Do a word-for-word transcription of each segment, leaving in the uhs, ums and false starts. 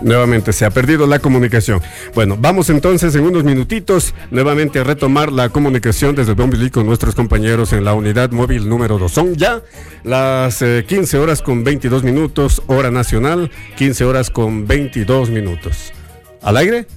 Nuevamente se ha perdido la comunicación. Bueno, vamos entonces en unos minutitos nuevamente a retomar la comunicación desde el Bombolí con nuestros compañeros en la unidad móvil número dos. Son ya las eh, quince horas con veintidós minutos, hora nacional, quince horas con veintidós minutos. ¿Al aire?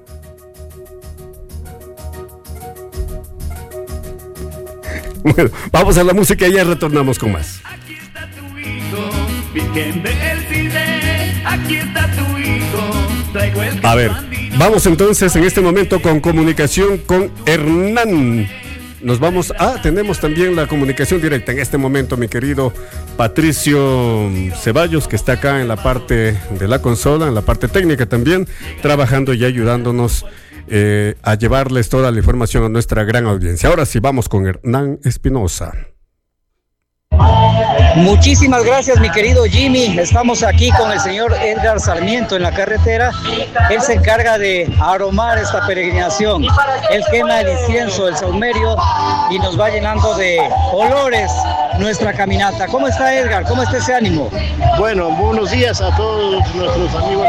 Bueno, vamos a la música y ya retornamos con más. Aquí está tu hijo, Virgen del Cide, aquí está tu hijo, traigo el A ver, vamos entonces en este momento con comunicación con Hernán. Nos vamos a, tenemos también la comunicación directa en este momento, mi querido Patricio Ceballos, que está acá en la parte de la consola, en la parte técnica también, trabajando y ayudándonos eh, a llevarles toda la información a nuestra gran audiencia. Ahora sí, vamos con Hernán Espinosa. Muchísimas gracias, mi querido Jimmy. Estamos aquí con el señor Edgar Sarmiento en la carretera. Él se encarga de aromar esta peregrinación. Él quema el incienso, el saumerio y nos va llenando de olores nuestra caminata. ¿Cómo está, Edgar? ¿Cómo está ese ánimo? Bueno, buenos días a todos nuestros amigos.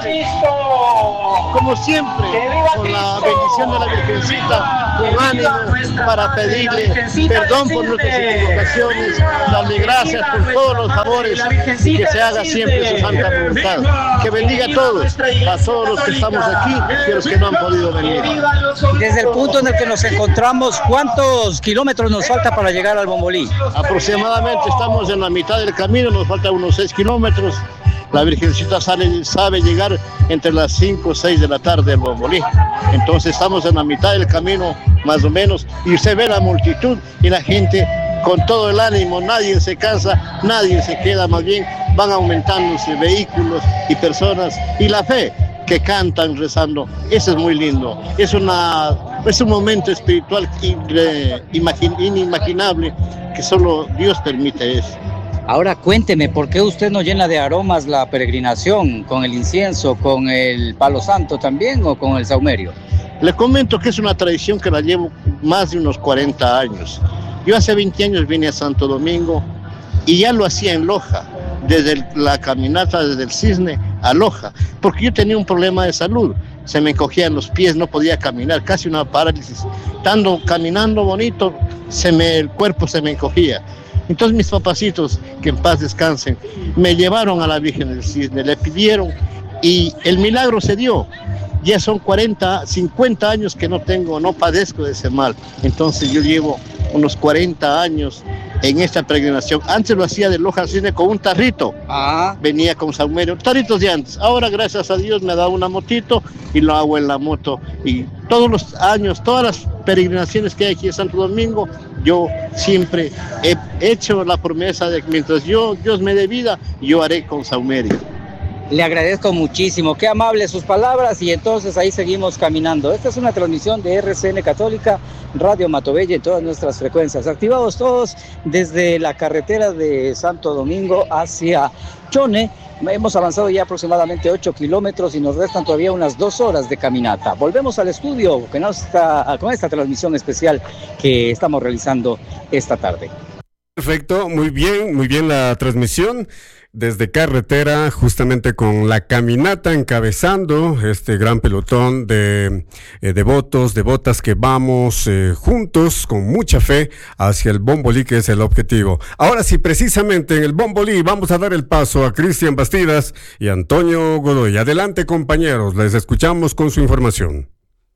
Como siempre, con la bendición de la Virgencita, con ánimo para pedirle perdón por nuestras equivocaciones, darle gracias por todos los favores y que se haga siempre su santa voluntad. Que bendiga a todos, a todos los que estamos aquí y a los que no han podido venir. Desde el punto en el que nos encontramos, ¿cuántos kilómetros nos falta para llegar al Bombolí? Aproximadamente estamos en la mitad del camino, nos falta unos seis kilómetros. La Virgencita sale, sabe llegar entre las cinco o seis de la tarde al Bombolí. Entonces estamos en la mitad del camino, más o menos, y usted ve la multitud y la gente con todo el ánimo, nadie se cansa, nadie se queda, más bien van aumentándose vehículos y personas, y la fe que cantan rezando, eso es muy lindo, es, una, es un momento espiritual inimaginable que solo Dios permite eso. Ahora cuénteme, ¿por qué usted no llena de aromas la peregrinación con el incienso, con el palo santo también o con el saumerio? Le comento que es una tradición que la llevo más de unos cuarenta años. Yo hace veinte años vine a Santo Domingo y ya lo hacía en Loja, desde la caminata desde el Cisne a Loja, porque yo tenía un problema de salud. Se me encogían los pies, no podía caminar, casi una parálisis. Estando caminando bonito, se me, el cuerpo se me encogía. Entonces mis papacitos, que en paz descansen, me llevaron a la Virgen del Cisne, le pidieron y el milagro se dio. Ya son cuarenta, cincuenta años que no tengo, no padezco de ese mal. Entonces yo llevo unos cuarenta años en esta peregrinación. Antes lo hacía de Loja al Cisne con un tarrito. Ah. Venía con saumerio, tarritos de antes. Ahora, gracias a Dios, me ha dado una motito y lo hago en la moto. Y todos los años, todas las peregrinaciones que hay aquí en Santo Domingo, yo siempre he hecho la promesa de que mientras yo, Dios me dé vida, yo haré con saumerio. Le agradezco muchísimo, qué amables sus palabras y entonces ahí seguimos caminando. Esta es una transmisión de R C N Católica, Radio Matobella en todas nuestras frecuencias. Activados todos desde la carretera de Santo Domingo hacia Chone. Hemos avanzado ya aproximadamente ocho kilómetros y nos restan todavía unas dos horas de caminata. Volvemos al estudio con esta, con esta transmisión especial que estamos realizando esta tarde. Perfecto, muy bien, muy bien la transmisión. Desde carretera, justamente con la caminata encabezando este gran pelotón de eh, devotos, devotas que vamos eh, juntos con mucha fe hacia el Bombolí, que es el objetivo. Ahora sí, precisamente en el Bombolí vamos a dar el paso a Cristian Bastidas y Antonio Godoy. Adelante, compañeros, les escuchamos con su información.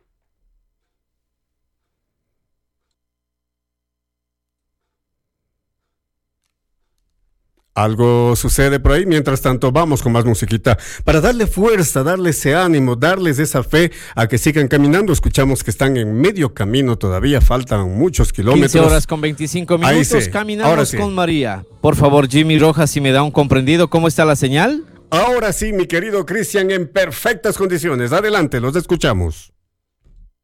Algo sucede por ahí, mientras tanto vamos con más musiquita para darle fuerza, darle ese ánimo, darles esa fe a que sigan caminando. Escuchamos que están en medio camino todavía, faltan muchos kilómetros. quince horas con veinticinco minutos, sí. Caminamos sí. Con María. Por favor, Jimmy Rojas, si me da un comprendido, ¿cómo está la señal? Ahora sí, mi querido Cristian, en perfectas condiciones. Adelante, los escuchamos.